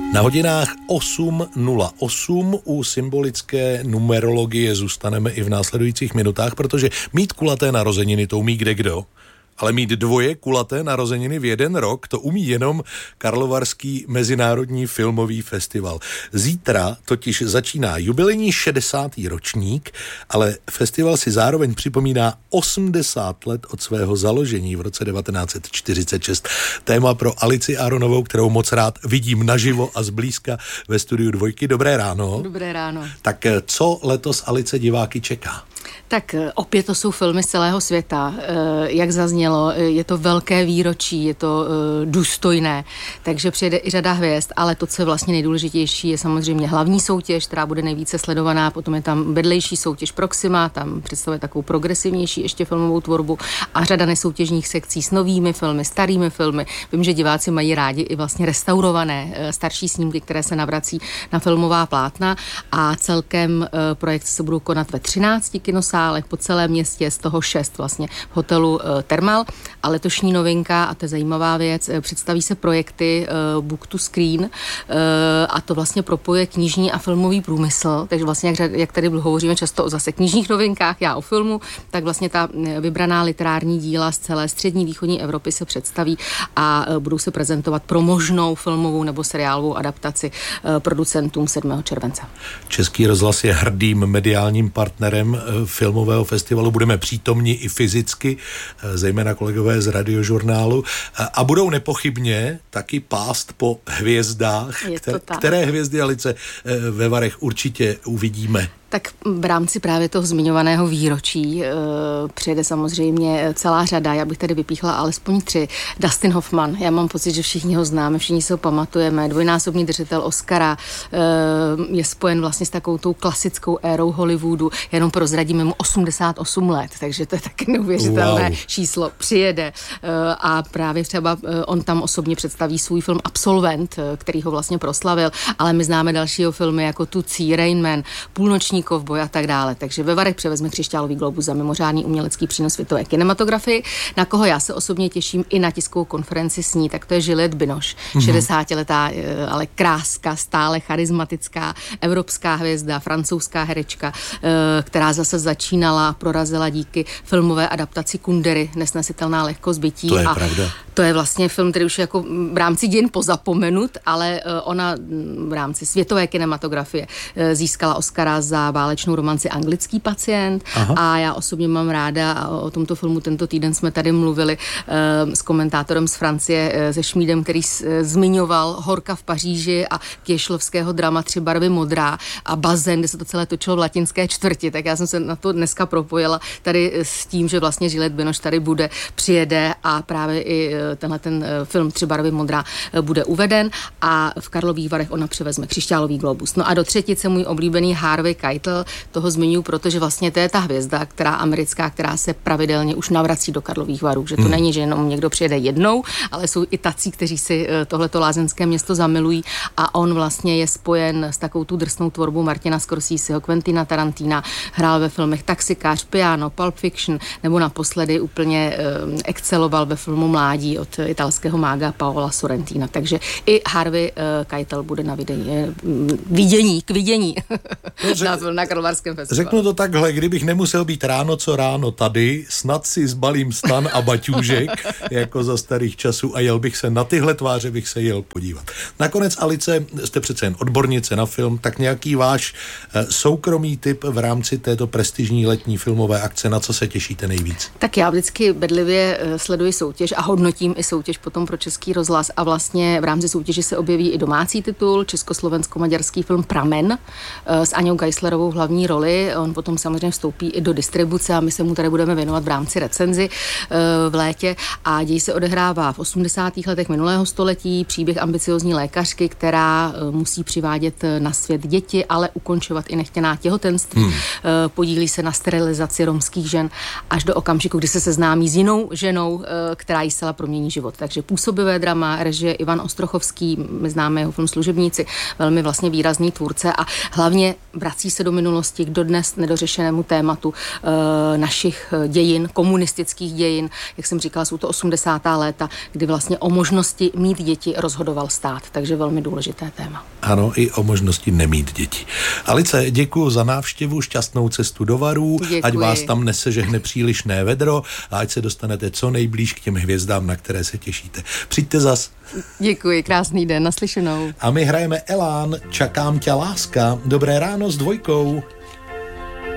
Na hodinách 8:08 u symbolické numerologie zůstaneme i v následujících minutách, protože mít kulaté narozeniny to umí kdekdo. Ale mít dvoje kulaté narozeniny v jeden rok, to umí jenom Karlovarský mezinárodní filmový festival. Zítra totiž začíná jubilejní 60. ročník, ale festival si zároveň připomíná 80 let od svého založení v roce 1946. Téma pro Alici Aronovou, kterou moc rád vidím naživo a zblízka ve studiu Dvojky. Dobré ráno. Dobré ráno. Tak co letos Alice diváky čeká? Tak opět to jsou filmy z celého světa. Jak zaznělo, je to velké výročí, je to důstojné, takže přijede i řada hvězd, ale to, co je vlastně nejdůležitější, je samozřejmě hlavní soutěž, která bude nejvíce sledovaná, potom je tam vedlejší soutěž Proxima, tam představuje takovou progresivnější ještě filmovou tvorbu a řada nesoutěžních sekcí s novými filmy, starými filmy. Vím, že diváci mají rádi i vlastně restaurované starší snímky, které se navrací na filmová plátna a celkem projekty se budou konat ve 13 kinosálech po celém městě, z toho 6 vlastně v hotelu Thermal. A letošní novinka, a to je zajímavá věc, představí se projekty Book to Screen a to vlastně propojuje knižní a filmový průmysl, takže vlastně jak tady hovoříme často o zase knižních novinkách, já o filmu, tak vlastně ta vybraná literární díla z celé střední východní Evropy se představí a budou se prezentovat pro možnou filmovou nebo seriálovou adaptaci producentům 7. července. Český rozhlas je hrdým mediálním partnerem filmového festivalu, budeme přítomni i fyzicky, zejména kolegové z Radiožurnálu, a budou nepochybně taky pást po hvězdách, které hvězdy, Alice, ve Varech určitě uvidíme. Tak v rámci právě toho zmiňovaného výročí přijede samozřejmě celá řada, já bych tady vypíchla alespoň 3. Dustin Hoffman, já mám pocit, že všichni ho známe, všichni se ho pamatujeme, dvojnásobný držitel Oscara, je spojen vlastně s takovou tou klasickou érou Hollywoodu, jenom prozradíme mu 88 let, takže to je taky neuvěřitelné číslo, přijede a právě třeba on tam osobně představí svůj film Absolvent, který ho vlastně proslavil, ale my známe dalšího filmy jako Tucí, Rain Man, Půlnoční kovboj a tak dále. Takže ve Varech převezme křišťálový globus za mimořádný umělecký přínos světové kinematografii, na koho já se osobně těším i na tiskovou konferenci s ní, tak to je Juliette Binoche, 60letá, ale kráska, stále charismatická, evropská hvězda, francouzská herečka, která zase začínala, prorazila díky filmové adaptaci Kundery, Nesnesitelná lehkost bytí. To je pravda. To je vlastně film, který už je jako v rámci dějin pozapomenut, ale ona v rámci světové kinematografie získala Oscara za válečnou romanci Anglický pacient. Aha. A já osobně mám ráda, a o tomto filmu tento týden jsme tady mluvili s komentátorem z Francie, se Šmídem, který zmiňoval Horka v Paříži a Kěšlovského drama 3 barvy modrá a bazén, kde se to celé točilo v latinské čtvrti, tak já jsem se na to dneska propojila tady s tím, že vlastně Juliette Binoche tady bude, přijede a právě i tenhle ten film 3 barvy modrá bude uveden a v Karlových Varech ona převezme křišťálový globus. No a do třetice můj oblíbený Harvey Keitel, toho zmiňuji, protože vlastně to je ta hvězda, americká, která se pravidelně už navrací do Karlových Varů, že to není, že jenom někdo přijede jednou, ale jsou i tací, kteří si tohleto lázeňské město zamilují a on vlastně je spojen s takovou tu drsnou tvorbou Martina Scorseseho, Quentina Tarantina, hrál ve filmech Taxikář, Piano, Pulp Fiction, nebo naposledy úplně exceloval ve filmu Mládí od italského mága Paola Sorrentina. Takže i Harvey Keitel bude na vidění na Karlovarském festivalu. Řeknu to takhle, kdybych nemusel být ráno co ráno tady, snad si zbalím stan a baťůžek, jako za starých časů a jel bych se na tyhle tváře, bych se jel podívat. Nakonec, Alice, jste přece jen odbornice na film, tak nějaký váš soukromý tip v rámci této prestižní letní filmové akce, na co se těšíte nejvíc? Tak já vždycky bedlivě sleduji soutěž a hodnotím i soutěž potom pro Český rozhlas a vlastně v rámci soutěže se objeví i domácí titul, československo-maďarský film Pramen s Aňou Geislerovou v hlavní roli. On potom samozřejmě vstoupí i do distribuce a my se mu tady budeme věnovat v rámci recenzi v létě a děj se odehrává v 80. letech minulého století, příběh ambiciozní lékařky, která musí přivádět na svět děti, ale ukončovat i nechtěná těhotenství. Podílí se na sterilizaci romských žen až do okamžiku, kdy se seznámí s jinou ženou, která jí zcela promění život. Takže působivé drama, režie Ivan Ostrochovský, my známe jeho film Služebníci, velmi vlastně výrazný tvůrce a hlavně vrací se do do minulosti k dodnes nedořešenému tématu našich dějin, komunistických dějin. Jak jsem říkala, jsou to 80. léta, kdy vlastně o možnosti mít děti rozhodoval stát, takže velmi důležité téma. Ano, i o možnosti nemít děti. Alice, děkuji za návštěvu, šťastnou cestu do Varů, děkuji. Ať vás tam nesežehne přílišné vedro a ať se dostanete co nejblíž k těm hvězdám, na které se těšíte. Přijďte zas. Děkuji, krásný den, naslyšenou. A my hrajeme Elán, Čakám tě láska. Dobré ráno s Dvojkou.